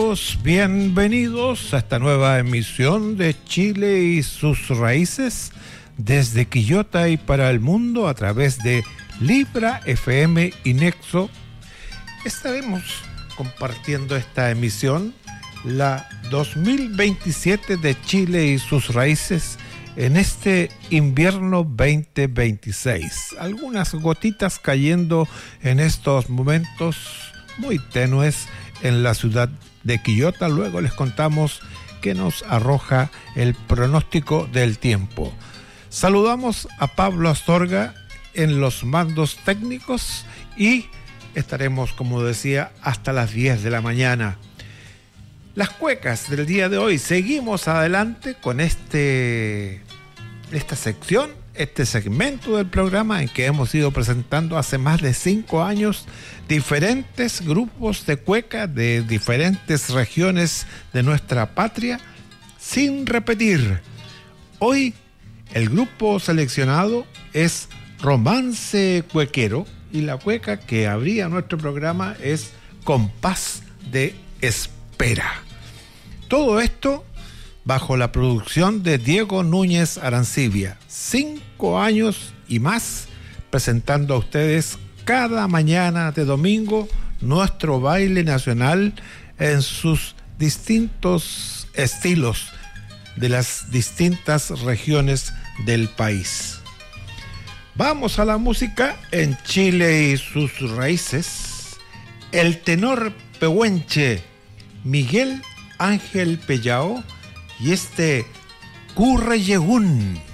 amigos, bienvenidos a esta nueva emisión de Chile y sus raíces desde Quillota y para el mundo a través de Libra FM y Nexo. Estaremos compartiendo esta emisión, la 2027 de Chile y sus raíces en este invierno 2026. Algunas gotitas cayendo en estos momentos muy tenues en la ciudad de Quillota. Luego les contamos qué nos arroja el pronóstico del tiempo. Saludamos a Pablo Astorga en los mandos técnicos y estaremos, como decía, hasta las 10 de la mañana. Las cuecas del día de hoy. Seguimos adelante con esta sección, este segmento del programa en que hemos ido presentando hace más de 5 años diferentes grupos de cueca de diferentes regiones de nuestra patria, sin repetir. Hoy el grupo seleccionado es Romance Cuequero y la cueca que abría nuestro programa es Compás de Espera. Todo esto bajo la producción de Diego Núñez Arancibia. 5 años y más presentando a ustedes cada mañana de domingo nuestro baile nacional en sus distintos estilos de las distintas regiones del país. Vamos a la música en Chile y sus raíces. El tenor pehuenche Miguel Ángel Pellao y este Curreyegún.